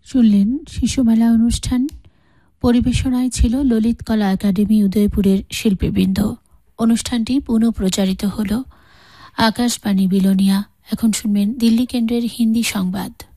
শুনলেন শিশুমেলা অনুষ্ঠান। পরিবেশনায় ছিল ললিত কলা একাডেমি উদয়পুরের শিল্পীবৃন্দ। অনুষ্ঠানটি পুনঃ প্রচারিত হল আকাশবাণী বিলোনিয়া। এখন শুনবেন দিল্লি কেন্দ্রের হিন্দি সংবাদ।